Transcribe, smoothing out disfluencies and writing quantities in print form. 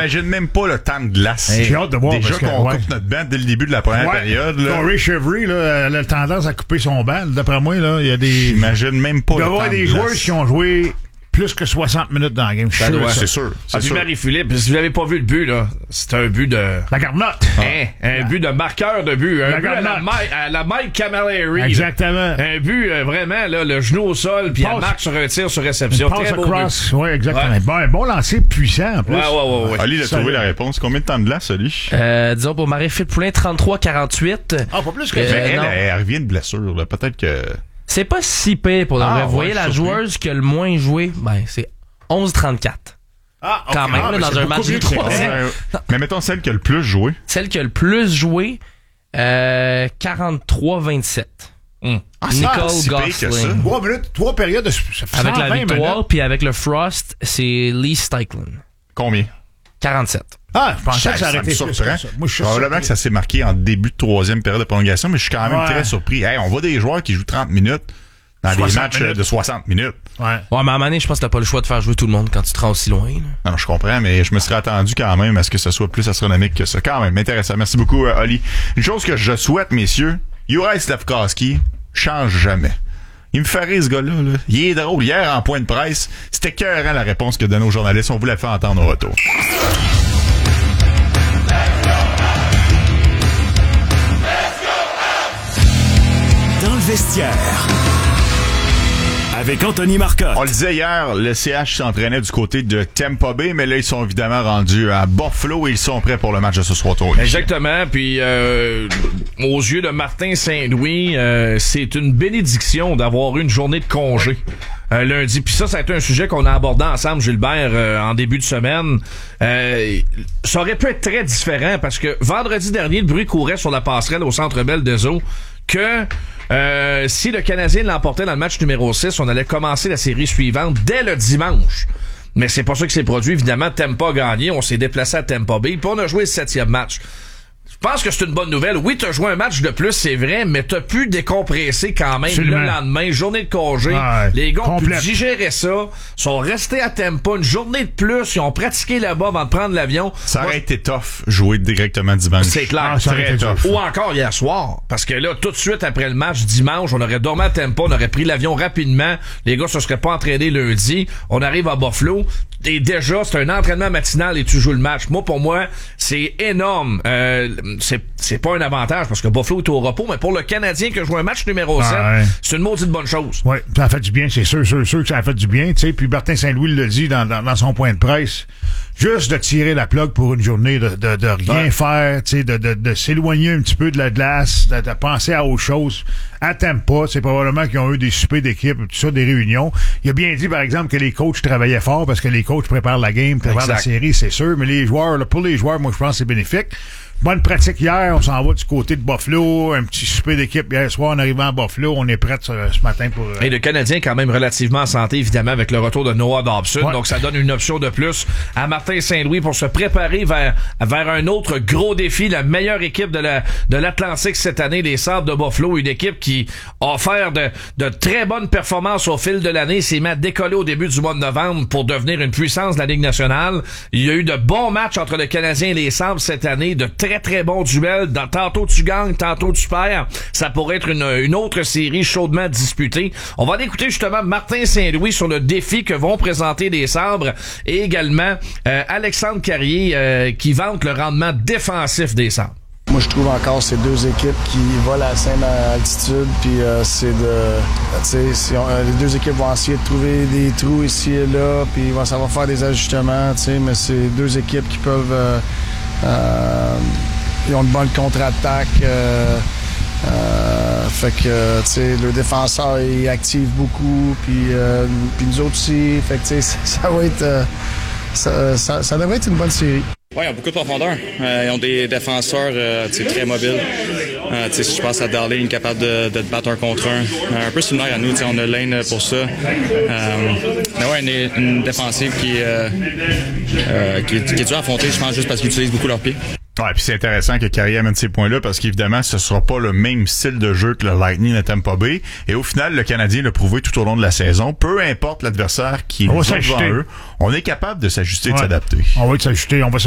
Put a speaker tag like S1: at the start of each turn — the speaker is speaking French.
S1: j'imagine même pas le temps de glace.
S2: J'ai hâte de voir.
S1: Déjà
S2: parce que,
S1: qu'on coupe notre banc dès le début de la première période. Là.
S2: Corey Chevry, là, elle a tendance à couper son banc. D'après moi, là, il y a des...
S1: J'imagine même pas
S2: il
S1: le
S2: doit y
S1: temps
S2: avoir
S1: de
S2: des
S1: glace.
S2: joueurs qui ont joué plus que 60 minutes dans la game.
S1: C'est sûr.
S3: Ah, puis Marie-Philippe, si vous n'avez pas vu le but, là, c'est un but de...
S2: La garnotte.
S3: Un but de marqueur de but. Un
S2: La
S3: but à la Mike Camilleri.
S2: Exactement.
S3: Un but, vraiment, là, le genou au sol, puis elle marque sur un tir sur réception.
S2: Passe
S3: Très beau
S2: across.
S3: but.
S2: Oui, exactement.
S3: Ouais.
S2: Bon lancer puissant, en plus.
S3: Ouais.
S1: Ali a trouvé la réponse. Combien de temps de glace, Ali?
S4: Disons pour Marie-Philippe Poulin, 33-48.
S2: Ah, pas plus que
S1: Mais
S2: ça.
S1: elle revient de blessure. Là. Peut-être que...
S4: C'est pas si pire pour le vrai. Vous voyez la
S1: surpris.
S4: joueuse qui a le moins joué, ben c'est 11-34.
S2: Ah, okay.
S4: Quand même, là, dans un match de 3
S1: Mais mettons celle qui a le plus joué.
S4: Celle qui a le plus joué, 43-27. Nicole
S1: si pire que ça.
S4: Gosling.
S2: 3 minutes, 3 périodes, ça fait
S4: Avec
S2: 120
S4: la victoire,
S2: minutes.
S4: puis avec le Frost, c'est Lee Steichlen.
S1: Combien?
S4: 47.
S2: Ah, je pensais que ça aurait
S1: me
S2: été
S1: surprend.
S2: plus que ça. Moi, je suis
S1: Probablement
S2: surpris.
S1: que ça s'est marqué en début de troisième période de prolongation, mais je suis quand même très surpris. Hey, on voit des joueurs qui jouent 30 minutes dans des matchs de 60 minutes.
S2: Ouais.
S4: Ouais, mais à un moment donné, je pense que t'as pas le choix de faire jouer tout le monde quand tu te rends aussi loin. Là.
S1: Non, je comprends, mais je me serais attendu quand même à ce que ce soit plus astronomique que ça. Quand même, intéressant. Merci beaucoup, Oli. Une chose que je souhaite, messieurs, Juraj Slafkovský change jamais. Il me fait rire, ce gars-là. Là. Il est drôle. Hier, en point de presse, c'était écœurant la réponse que donnait aux journalistes. On vous l'a fait entendre au retour.
S5: Dans le vestiaire. Avec Anthony Marcotte.
S1: On le disait hier, le CH s'entraînait du côté de Tampa Bay, mais là, ils sont évidemment rendus à Buffalo et ils sont prêts pour le match de ce soir.
S3: Exactement. Puis, aux yeux de Martin Saint-Louis, c'est une bénédiction d'avoir une journée de congé. Lundi. Puis ça a été un sujet qu'on a abordé ensemble, Gilbert, en début de semaine. Ça aurait pu être très différent parce que vendredi dernier, le bruit courait sur la passerelle au Centre Bell des Eaux que si le Canadien l'emportait dans le match numéro 6, on allait commencer la série suivante dès le dimanche. Mais c'est pas ça qui s'est produit. Évidemment, Tampa a gagné. On s'est déplacé à Tampa Bay. Puis on a joué le 7e match. Je pense que c'est une bonne nouvelle. Oui, t'as joué un match de plus, c'est vrai, mais t'as pu décompresser quand même.
S2: Absolument.
S3: Le lendemain, journée de congé.
S2: Ouais,
S3: Les gars ont pu
S2: complète.
S3: digérer ça, sont restés à Tampa une journée de plus, ils ont pratiqué là-bas avant de prendre l'avion.
S1: Ça
S3: Moi,
S1: aurait été tough jouer directement dimanche.
S3: c'est clair.
S2: Ah, ça aurait été tough.
S3: Ou encore hier soir. Parce que là, tout de suite après le match, dimanche, on aurait dormi à Tampa, on aurait pris l'avion rapidement. Les gars se seraient pas entraînés lundi. On arrive à Buffalo. Et déjà, c'est un entraînement matinal et tu joues le match. Moi, pour moi, c'est énorme. C'est pas un avantage parce que Buffalo est au repos, mais pour le Canadien qui a joué un match numéro 7, c'est une maudite bonne chose.
S2: Oui, ça a fait du bien, c'est sûr que ça a fait du bien, tu sais. Puis Martin Saint-Louis le dit dans son point de presse. Juste de tirer la plug pour une journée, de rien faire, tu sais, de s'éloigner un petit peu de la glace, de penser à autre chose. À Tampa, c'est probablement qu'ils ont eu des soupers d'équipe, tout ça, des réunions. Il a bien dit, par exemple, que les coachs travaillaient fort parce que les coachs préparent la game, préparent la série, c'est sûr. Mais les joueurs, là, pour les joueurs, moi, je pense que c'est bénéfique. Bonne pratique hier, on s'en va du côté de Buffalo, un petit souper d'équipe hier soir en arrivant à Buffalo, on est prêts ce matin pour...
S3: Et le Canadien est quand même relativement en santé, évidemment, avec le retour de Noah Dobson.
S2: Ouais.
S3: Donc, ça donne une option de plus à Martin Saint-Louis pour se préparer vers un autre gros défi, la meilleure équipe de l'Atlantique cette année, les Sabres de Buffalo, une équipe qui a offert de très bonnes performances au fil de l'année, s'est mis à décoller au début du mois de novembre pour devenir une puissance de la Ligue nationale. Il y a eu de bons matchs entre le Canadien et les Sabres cette année, de très très bons duels. Tantôt tu gagnes, tantôt tu perds. Ça pourrait être une autre série chaudement disputée. On va écouter justement Martin Saint-Louis sur le défi que vont présenter les Sabres et également Alexandre Carrier qui vante le rendement défensif des Sabres.
S6: Moi, je trouve encore ces deux équipes qui volent à la même altitude, puis c'est de, tu sais, les deux équipes vont essayer de trouver des trous ici et là, puis ça va faire des ajustements, tu sais, mais c'est deux équipes qui peuvent, ils ont une bonne contre-attaque, fait que, tu sais, le défenseur il active beaucoup, puis nous autres aussi, fait que, tu sais, ça va être, ça devrait être une bonne série.
S7: Oui, ils ont beaucoup de profondeur. Ils ont des défenseurs très mobiles. Si je pense à Darlene, capable de te battre un contre un. Un peu similaire à nous, on a Lane pour ça. Mais ouais, une défensive qui est dure à affronter, je pense, juste parce qu'ils utilisent beaucoup leurs pieds.
S1: Ouais, puis c'est intéressant que Carrier amène ces points-là parce qu'évidemment, ce sera pas le même style de jeu que le Lightning à Tampa Bay. Et au final, le Canadien l'a prouvé tout au long de la saison. Peu importe l'adversaire qui est devant eux, on est capable de s'ajuster et de s'adapter.
S2: On va s'ajuster,